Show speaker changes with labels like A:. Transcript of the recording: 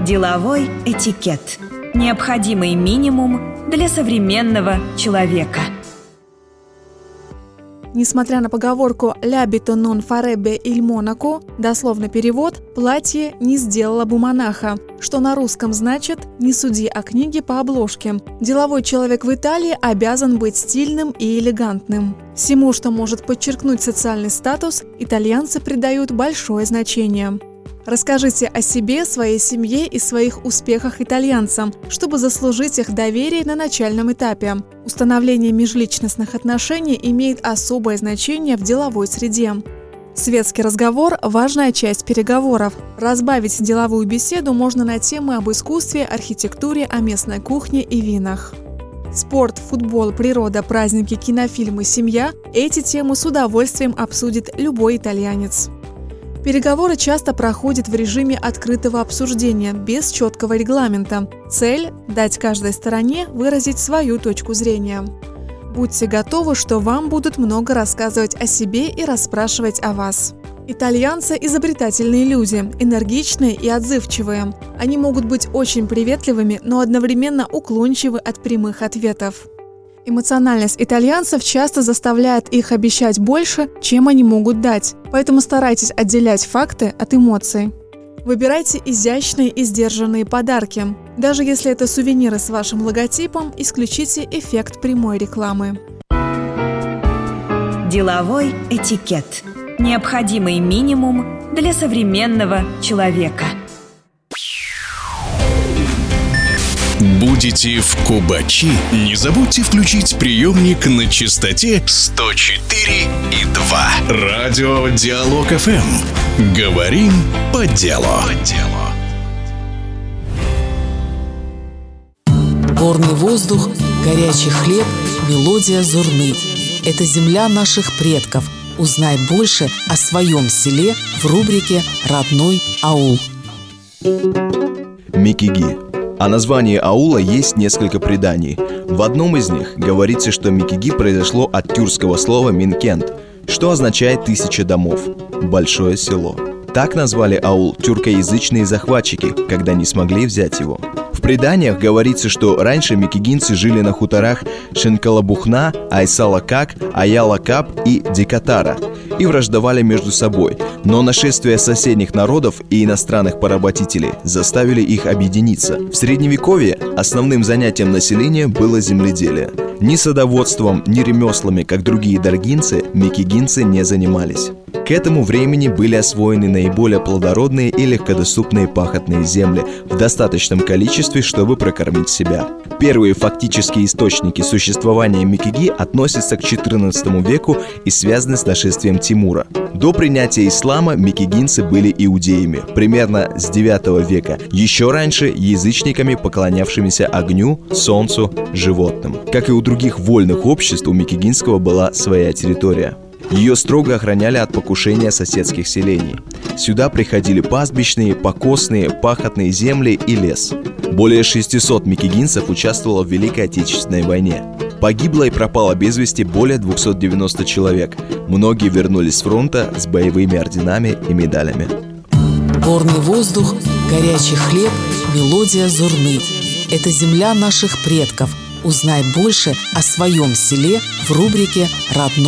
A: Деловой этикет. Необходимый минимум для современного человека.
B: Несмотря на поговорку «l'abito non farebbe il monaco», дословно перевод «платье не сделало бы монаха», что на русском значит «не суди о книге по обложке». Деловой человек в Италии обязан быть стильным и элегантным. Всему, что может подчеркнуть социальный статус, итальянцы придают большое значение. Расскажите о себе, своей семье и своих успехах итальянцам, чтобы заслужить их доверие на начальном этапе. Установление межличностных отношений имеет особое значение в деловой среде. Светский разговор – важная часть переговоров. Разбавить деловую беседу можно на темы об искусстве, архитектуре, о местной кухне и винах. Спорт, футбол, природа, праздники, кинофильмы, семья – эти темы с удовольствием обсудит любой итальянец. Переговоры часто проходят в режиме открытого обсуждения, без четкого регламента. Цель – дать каждой стороне выразить свою точку зрения. Будьте готовы, что вам будут много рассказывать о себе и расспрашивать о вас. Итальянцы – изобретательные люди, энергичные и отзывчивые. Они могут быть очень приветливыми, но одновременно уклончивы от прямых ответов. Эмоциональность итальянцев часто заставляет их обещать больше, чем они могут дать, поэтому старайтесь отделять факты от эмоций. Выбирайте изящные и сдержанные подарки. Даже если это сувениры с вашим логотипом, исключите эффект прямой рекламы.
A: Деловой этикет. Необходимый минимум для современного человека.
C: Будете в Кубачи? Не забудьте включить приемник на частоте 104,2. Радио Диалог ФМ. Говорим по делу.
D: Горный воздух, горячий хлеб, мелодия зурны. Это земля наших предков. Узнай больше о своем селе в рубрике «Родной аул».
E: Микиги. О названии аула есть несколько преданий. В одном из них говорится, что Микиги произошло от тюркского слова «минкент», что означает «тысяча домов» – «большое село». Так назвали аул тюркоязычные захватчики, когда не смогли взять его. В преданиях говорится, что раньше микигинцы жили на хуторах Шенкалабухна, Айсалакак, Аялакап и Дикатара и враждовали между собой, но нашествие соседних народов и иностранных поработителей заставили их объединиться. В Средневековье основным занятием населения было земледелие. Ни садоводством, ни ремеслами, как другие даргинцы, микигинцы не занимались. К этому времени были освоены наиболее плодородные и легкодоступные пахотные земли в достаточном количестве, чтобы прокормить себя. Первые фактические источники существования микиги относятся к XIV веку и связаны с нашествием Тимура. До принятия ислама микигинцы были иудеями, примерно с IX века, еще раньше язычниками, поклонявшимися огню, солнцу, животным. Как и у других вольных обществ, у микигинского была своя территория. Ее строго охраняли от покушения соседских селений. Сюда приходили пастбищные, покосные, пахотные земли и лес. Более 600 микигинцев участвовало в Великой Отечественной войне. Погибло и пропало без вести более 290 человек. Многие вернулись с фронта с боевыми орденами и медалями.
D: Горный воздух, горячий хлеб, мелодия зурны. Это земля наших предков. Узнай больше о своем селе в рубрике «Родной